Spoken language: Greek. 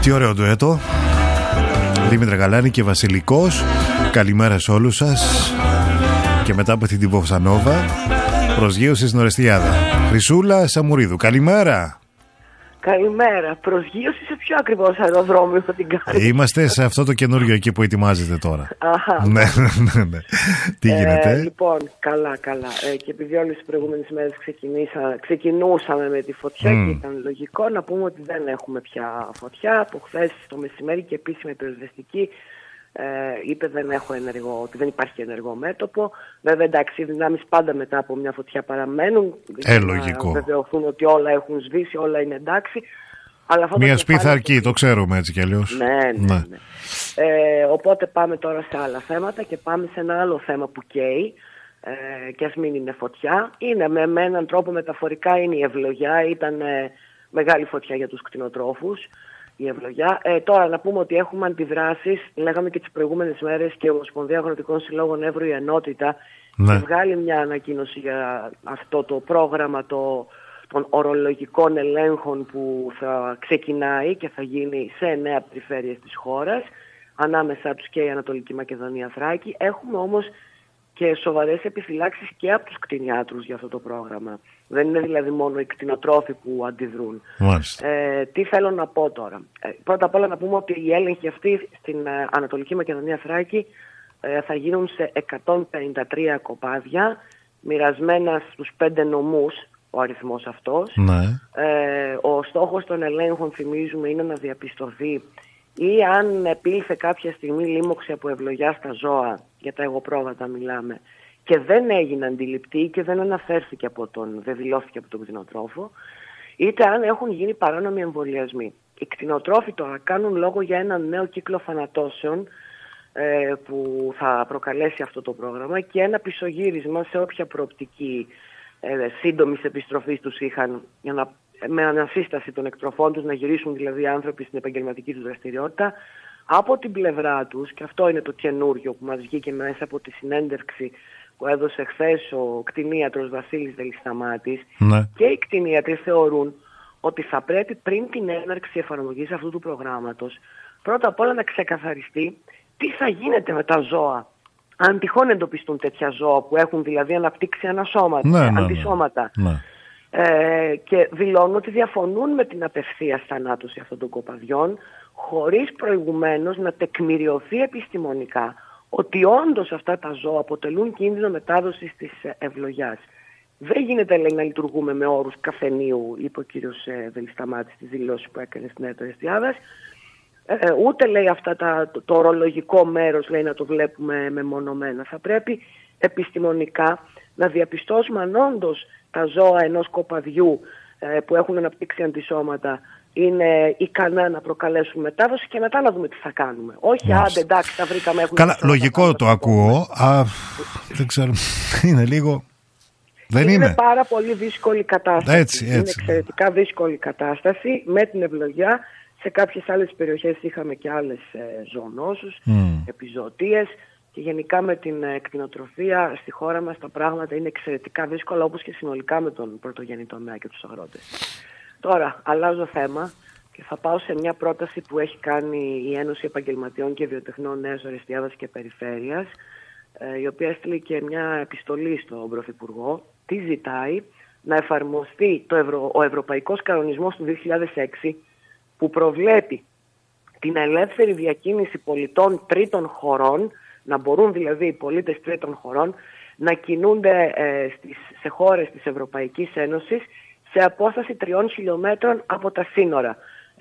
Τι ωραίο ντουέτο. Δήμητρα Γαλάνη και Βασιλικός. Καλημέρα σε όλους σας. Και μετά από την Βοσανόβα, προσγείωση στην Ορεστιάδα. Χρυσούλα Σαμουρίδου. Καλημέρα. Καλημέρα. Προσγείωση σε ποιο ακριβώς αεροδρόμιο θα την κάνει? Είμαστε σε αυτό το καινούριο εκεί που ετοιμάζεται τώρα. Αχα. Ναι. Τι γίνεται? Λοιπόν, καλά. Και επειδή όλες τις προηγούμενες μέρες ξεκινούσαμε με τη φωτιά και ήταν λογικό να πούμε ότι δεν έχουμε πια φωτιά. Από χθες το μεσημέρι και επίσημη πυροσβεστική είπε ότι δεν υπάρχει ενεργό μέτωπο. Βέβαια, εντάξει, οι δυνάμεις πάντα μετά από μια φωτιά παραμένουν. Λογικό. Να βεβαιωθούν ότι όλα έχουν σβήσει, όλα είναι εντάξει. Αλλά μια σπίθα αρκεί, το ξέρουμε έτσι κι αλλιώς. Ναι. Οπότε πάμε τώρα σε άλλα θέματα και πάμε σε ένα άλλο θέμα που καίει. Και ας μην είναι φωτιά. Είναι με έναν τρόπο μεταφορικά είναι η ευλογιά. Ήταν μεγάλη φωτιά για τους κτηνοτρόφους. Η ευλογιά. Τώρα να πούμε ότι έχουμε αντιδράσεις. Λέγαμε και τις προηγούμενες μέρες και η Ομοσπονδία Αγροτικών Συλλόγων Εύρου η Ενότητα και βγάλει μια ανακοίνωση για αυτό το πρόγραμμα των ορολογικών ελέγχων που θα ξεκινάει και θα γίνει σε 9 περιφέρειες της χώρας, ανάμεσά τους και η Ανατολική Μακεδονία Θράκη. Έχουμε όμως και σοβαρές επιφυλάξεις και από τους κτηνιάτρους για αυτό το πρόγραμμα. Δεν είναι δηλαδή μόνο οι κτηνοτρόφοι που αντιδρούν. Τι θέλω να πω τώρα? Πρώτα απ' όλα να πούμε ότι οι έλεγχοι αυτοί στην Ανατολική Μακεδονία Θράκη θα γίνουν σε 153 κοπάδια, μοιρασμένα στους 5 νομούς ο αριθμός αυτός. Ο στόχος των ελέγχων, θυμίζουμε, είναι να διαπιστωθεί ή αν επήλθε κάποια στιγμή λίμωξη από ευλογιά στα ζώα, για τα εγωπρόβατα μιλάμε, και δεν έγινε αντιληπτή και δεν αναφέρθηκε δεν δηλώθηκε από τον κτηνοτρόφο, είτε αν έχουν γίνει παράνομοι εμβολιασμοί. Οι κτηνοτρόφοι τώρα κάνουν λόγο για ένα νέο κύκλο θανατώσεων που θα προκαλέσει αυτό το πρόγραμμα και ένα πισωγύρισμα σε όποια προοπτική σύντομης επιστροφής τους είχαν, με ανασύσταση των εκτροφών τους να γυρίσουν δηλαδή άνθρωποι στην επαγγελματική τους δραστηριότητα. Από την πλευρά τους, και αυτό είναι το καινούριο που μας βγήκε μέσα από τη συνέντευξη που έδωσε χθες ο κτηνίατρος Βασίλης Δελισταμάτης, και οι κτηνίατροι θεωρούν ότι θα πρέπει πριν την έναρξη εφαρμογής αυτού του προγράμματος πρώτα απ' όλα να ξεκαθαριστεί τι θα γίνεται με τα ζώα. Αν τυχόν εντοπιστούν τέτοια ζώα που έχουν δηλαδή αναπτύξει αντισώματα. Και δηλώνουν ότι διαφωνούν με την απευθείας θανάτωση αυτών των κοπαδιών, χωρίς προηγουμένως να τεκμηριωθεί επιστημονικά ότι όντως αυτά τα ζώα αποτελούν κίνδυνο μετάδοσης της ευλογιάς. Δεν γίνεται, λέει, να λειτουργούμε με όρους καφενείου, είπε ο κύριος Δελισταμάτης στις δηλώσεις που έκανε στην ΕΤΟ Εστιάδας. Ούτε, λέει, το ορολογικό μέρος, λέει, να το βλέπουμε μεμονωμένα. Θα πρέπει επιστημονικά να διαπιστώσουμε αν όντως τα ζώα ενός κοπαδιού που έχουν αναπτύξει αντισώματα είναι ικανά να προκαλέσουν μετάδοση και μετά να δούμε τι θα κάνουμε. Όχι, άντε, εντάξει, τα βρήκαμε. Καλά, λογικό το ακούω. Δεν ξέρω, είναι λίγο... Είναι πάρα πολύ δύσκολη κατάσταση. Είναι εξαιρετικά δύσκολη κατάσταση με την ευλογιά. Σε κάποιες άλλες περιοχές είχαμε και άλλες ζωονόσους, επιζωοτίες, και γενικά με την κτηνοτροφία στη χώρα μας τα πράγματα είναι εξαιρετικά δύσκολα, όπως και συνολικά με τον πρωτογενή τομέα και τους αγρότες. Τώρα αλλάζω θέμα και θα πάω σε μια πρόταση που έχει κάνει η Ένωση Επαγγελματιών και Βιοτεχνών Νέας Ορεστιάδας και Περιφέρειας, η οποία έστειλε και μια επιστολή στον Πρωθυπουργό. Τι ζητάει? Να εφαρμοστεί ο Ευρωπαϊκός Κανονισμός του 2006 που προβλέπει την ελεύθερη διακίνηση πολιτών τρίτων χωρών, να μπορούν δηλαδή οι πολίτες τρίτων χωρών να κινούνται σε χώρες της Ευρωπαϊκής Ένωσης σε απόσταση 3 χιλιόμετρων από τα σύνορα.